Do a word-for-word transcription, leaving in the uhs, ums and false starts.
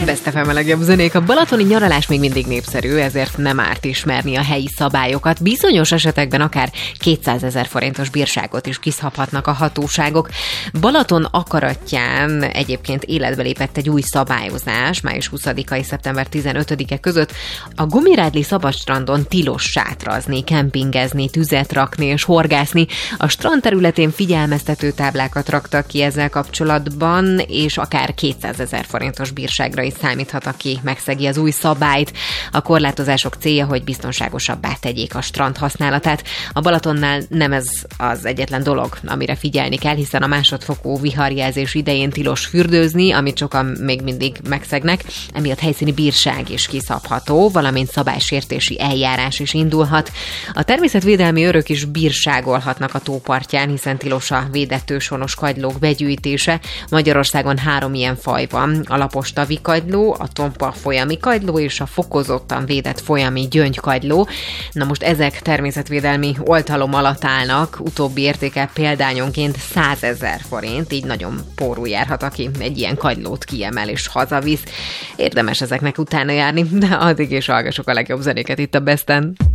Best ef em a legjobb zenék. A balatoni nyaralás még mindig népszerű, ezért nem árt ismerni a helyi szabályokat. Bizonyos esetekben akár kétszázezer forintos bírságot is kiszabhatnak a hatóságok. Balaton akaratján egyébként életbe lépett egy új szabályozás május huszadika és szeptember tizenötödike között. A Gumirádli szabadstrandon tilos sátrazni, kempingezni, tüzet rakni és horgászni. A strand területén figyelmeztető táblákat raktak ki ezzel kapcsolatban, és akár kétszázezer forintos bírságra is számíthat, aki megszegi az új szabályt. A korlátozások célja, hogy biztonságosabbá tegyék a strand használatát. A Balatonnál nem ez az egyetlen dolog, amire figyelni kell, hiszen a másodfokú viharjelzés idején tilos fürdőzni, amit sokan még mindig megszegnek, emiatt helyszíni bírság is kiszabható, valamint szabálysértési eljárás is indulhat. A természetvédelmi őrök is bírságolhatnak a tópartján, hiszen tilos a védett őshonos kagylók begyűjtése. Magyarországon három ilyen faj van: a lapos tavikagyló, a tompa folyami kagyló és a fokozottan védett folyami gyöngykagyló. Na most ezek természetvédelmi oltalom alatt állnak, utóbbi értéke példányonként százezer forint, így nagyon pórul járhat, aki egy ilyen kagylót kiemel és hazavisz. Érdemes ezeknek utána járni, de addig is hallgassuk a legjobb zenéket itt a Besten.